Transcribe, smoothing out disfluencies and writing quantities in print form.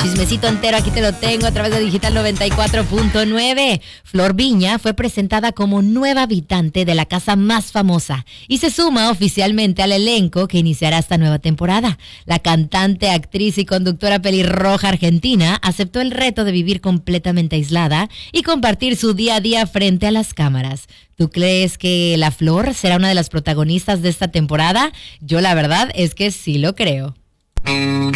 Chismecito entero, aquí te lo tengo a través de Digital 94.9. Flor Viña fue presentada como nueva habitante de la casa más famosa y se suma oficialmente al elenco que iniciará esta nueva temporada. La cantante, actriz y conductora pelirroja argentina aceptó el reto de vivir completamente aislada y compartir su día a día frente a las cámaras. ¿Tú crees que la Flor será una de las protagonistas de esta temporada? Yo la verdad es que sí lo creo.